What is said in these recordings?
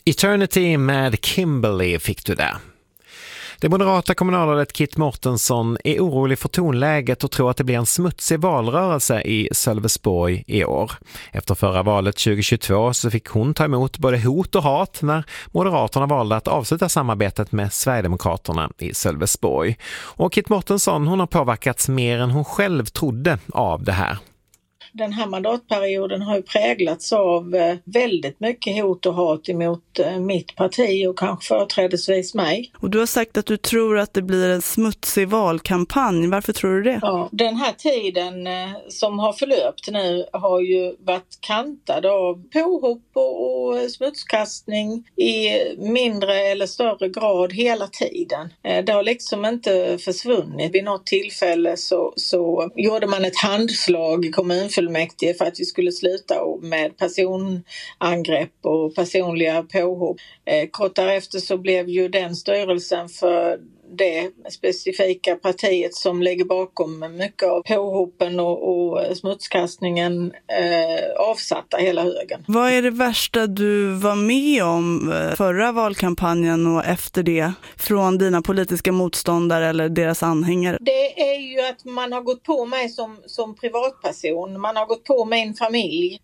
Eternity med Kimberly fick du där. Det moderata kommunalrådet Kit Mortensson är orolig för tonläget och tror att det blir en smutsig valrörelse i Sölvesborg i år. Efter förra valet 2022 så fick hon ta emot både hot och hat när Moderaterna valde att avsluta samarbetet med Sverigedemokraterna i Sölvesborg. Och Kit Mortensson, hon har påverkats mer än hon själv trodde av det här. Den här mandatperioden har ju präglats av väldigt mycket hot och hat emot mitt parti och kanske företrädesvis mig. Och du har sagt att du tror att det blir en smutsig valkampanj. Varför tror du det? Ja, den här tiden som har förlöpt nu har ju varit kantad av påhopp och smutskastning i mindre eller större grad hela tiden. Det har liksom inte försvunnit. Vid något tillfälle så gjorde man ett handslag i kommunfullmäktige för att vi skulle sluta med personangrepp och personliga påhopp. Kort därefter så blev ju den styrelsen för det specifika partiet som ligger bakom mycket av påhoppen och smutskastningen avsatta hela högen. Vad är det värsta du var med om förra valkampanjen och efter det från dina politiska motståndare eller deras anhängare? Det är ju att man har gått på mig som privatperson. Man har gått på min familj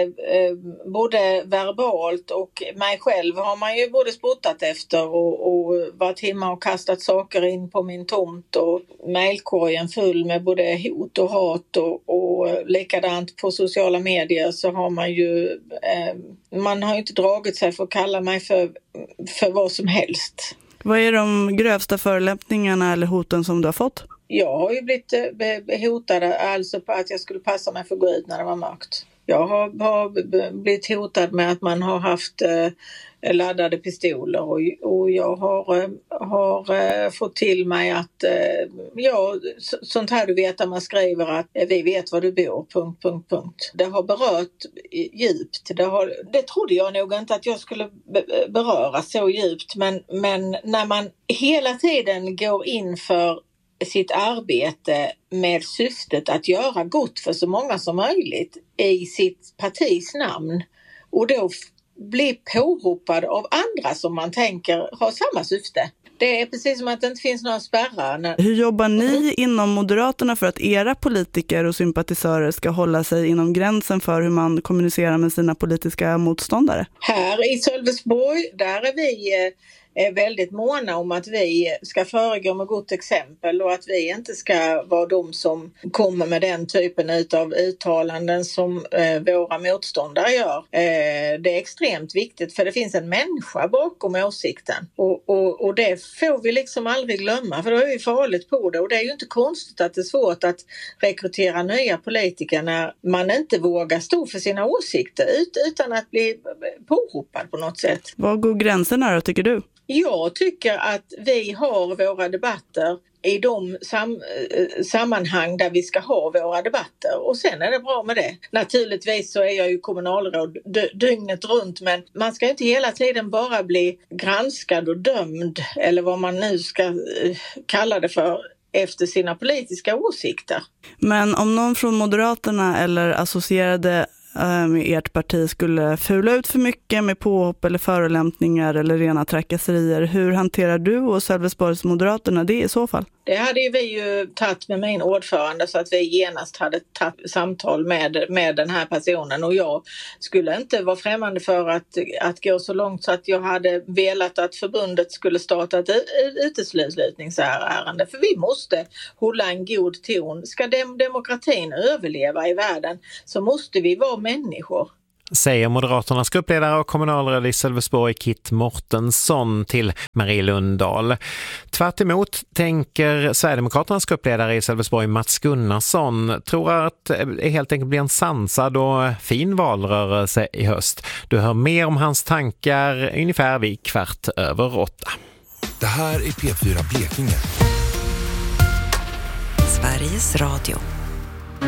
både verbalt och mig själv har man ju både spottat efter och varit hemma och kastat saker in på min tomt och mejlkorgen full med både hot och hat och likadant på sociala medier så har man ju man har inte dragit sig för att kalla mig för vad som helst. Vad är de grövsta förolämpningarna eller hoten som du har fått? Jag har ju blivit hotad alltså på att jag skulle passa mig för att gå ut när det var mörkt. Jag har blivit hotad med att man har haft laddade pistoler och jag har fått till mig att sånt här du vet där man skriver att vi vet var du bor, ... Det har berört djupt. Det trodde jag nog inte att jag skulle beröra så djupt men när man hela tiden går in för sitt arbete med syftet att göra gott för så många som möjligt i sitt partis namn och då bli påhoppad av andra som man tänker har samma syfte. Det är precis som att det inte finns några spärrar. Hur jobbar ni inom Moderaterna för att era politiker och sympatisörer ska hålla sig inom gränsen för hur man kommunicerar med sina politiska motståndare? Här i Sölvesborg, där är vi väldigt måna om att vi ska föregå med gott exempel och att vi inte ska vara de som kommer med den typen av uttalanden som våra motståndare gör. Det är extremt viktigt för det finns en människa bakom åsikten och det får vi liksom aldrig glömma för då är vi farligt på det och det är ju inte konstigt att det är svårt att rekrytera nya politiker när man inte vågar stå för sina åsikter utan att bli påhoppad på något sätt. Var går gränserna då tycker du? Jag tycker att vi har våra debatter i de sammanhang där vi ska ha våra debatter och sen är det bra med det. Naturligtvis så är jag ju kommunalråd dygnet runt men man ska inte hela tiden bara bli granskad och dömd eller vad man nu ska kalla det för efter sina politiska åsikter. Men om någon från Moderaterna eller associerade med ert parti skulle fula ut för mycket med påhopp eller förolämpningar eller rena trakasserier. Hur hanterar du och Sölvesborgs Moderaterna det i så fall? Det hade vi ju tagit med min ordförande så att vi genast hade tagit samtal med den här personen och jag skulle inte vara främmande för att gå så långt så att jag hade velat att förbundet skulle starta ett uteslutningsärende för vi måste hålla en god ton. Ska demokratin överleva i världen så måste vi vara människor. Säger Moderaternas gruppledare och kommunalråd i Sölvesborg Kit Mortensson till Marie Lundahl. Tvärt emot tänker Sverigedemokraternas gruppledare i Sölvesborg Mats Gunnarsson tror att det helt enkelt blir en sansad och fin valrörelse i höst. Du hör mer om hans tankar ungefär vid 8:15. Det här är P4 Blekinge. Sveriges Radio.